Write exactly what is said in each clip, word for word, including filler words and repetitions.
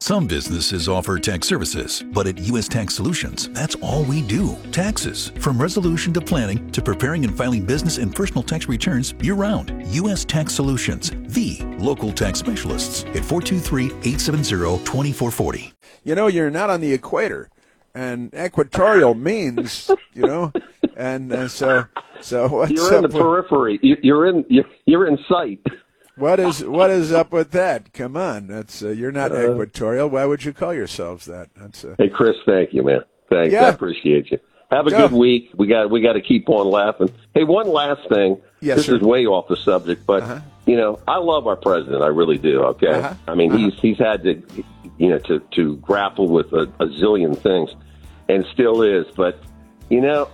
Some businesses offer tax services, but at U S Tax Solutions, that's all we do. Taxes. From resolution to planning to preparing and filing business and personal tax returns year-round. U S Tax Solutions, the local tax specialists at four two three, eight seven zero, two four four zero. You know, you're not on the equator, and equatorial means, you know, and, and so so what's You're in up the with, periphery. You- You're in you're, you're in sight. what is what is up with that? Come on, that's uh, you're not Uh, equatorial. Why would you call yourselves that? That's uh, Hey, Chris, thank you, man. Thanks. Yeah. I appreciate you. Have a Yeah. good week. We got we got to keep on laughing. Hey, one last thing. Yes, this sir. is way off the subject, but Uh-huh. you know, I love our president. I really do. Okay. Uh-huh. I mean, Uh-huh. he's he's had to, you know, to to grapple with a, a zillion things, and still is. But you know,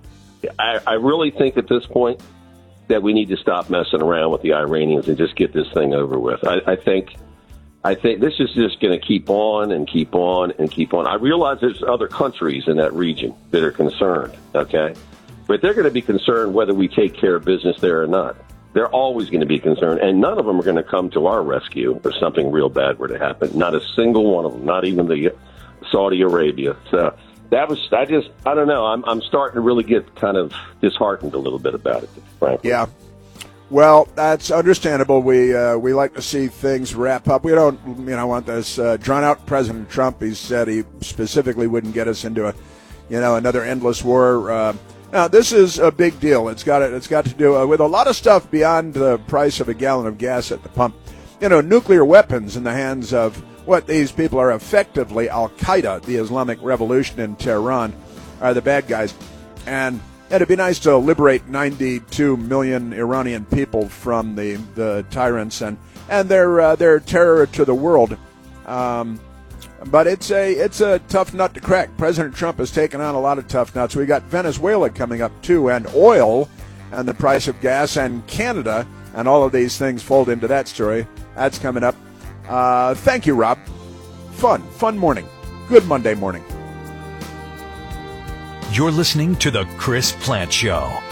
I I really think at this point that we need to stop messing around with the Iranians and just get this thing over with. I, I think. I think this is just going to keep on and keep on and keep on. I realize there's other countries in that region that are concerned, okay? But they're going to be concerned whether we take care of business there or not. They're always going to be concerned, and none of them are going to come to our rescue if something real bad were to happen. Not a single one of them, not even the Saudi Arabia. So that was, I just, I don't know. I'm, I'm starting to really get kind of disheartened a little bit about it, frankly. yeah. Well, that's understandable. We uh, we like to see things wrap up. We don't, you know, want this uh, drawn out. President Trump, he said he specifically wouldn't get us into a, you know, another endless war. Uh, now, this is a big deal. It's got it's got to do uh, with a lot of stuff beyond the price of a gallon of gas at the pump. You know, nuclear weapons in the hands of what these people are effectively Al Qaeda, the Islamic Revolution in Tehran, are the bad guys, and. It'd be nice to liberate ninety-two million Iranian people from the, the tyrants and and their uh, their terror to the world. Um, but it's a it's a tough nut to crack. President Trump has taken on a lot of tough nuts. We got Venezuela coming up too, and oil, and the price of gas, and Canada, and all of these things fold into that story. That's coming up. Uh, thank you, Rob. Fun, fun morning. Good Monday morning. You're listening to The Chris Plant Show.